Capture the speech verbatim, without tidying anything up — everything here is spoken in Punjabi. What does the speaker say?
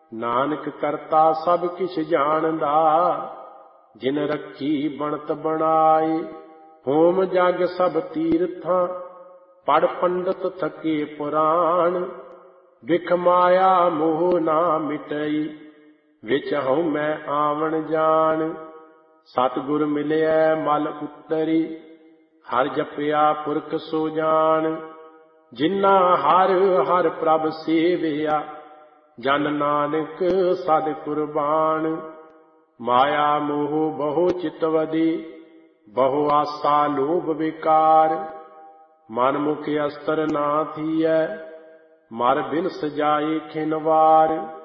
ਨਾਨਕ ਕਰਤਾ ਸਭ ਕਿਛ ਜਾਣਦਾ, ਜਿਨ ਰੱਖੀ ਬਣਤ ਬਣਾਏ। ਹੋਮ ਜਗ ਸਭ ਤੀਰਥਾਂ, ਪੜ ਪੰਡਤ ਥਕੇ ਪੁਰਾਣ। ਵਿਖ ਮਾਇਆ ਮੋਹ ਨਾ ਮਿਟਈ, ਵਿੱਚ ਹਉਮੈ ਆਵਣ ਜਾਣ। ਸਤਿਗੁਰ ਮਿਲਿਐ ਮਲ ਉਤਰੀ, ਹਰਿ ਜਪਿਆ ਪੁਰਖ ਸੋ ਜਾਣ। ਜਿਨਾ ਹਰਿ ਹਰਿ ਪ੍ਰਭ ਸੇਵਿਆ, ਜਨ ਨਾਨਕ ਸਦ ਕੁਰਬਾਨ। ਮਾਇਆ ਮੋਹ ਬਹੁ ਚਿਤਵਦੀ, ਬਹੁ ਆਸਾ ਲੋਭ ਵਿਕਾਰ। ਮਨ ਮੁਖ ਅਸਤਰ ਨਾ ਥੀਐ, ਮਰ ਬਿਨ ਸਜਾਏ ਖਿਨ ਵਾਰ।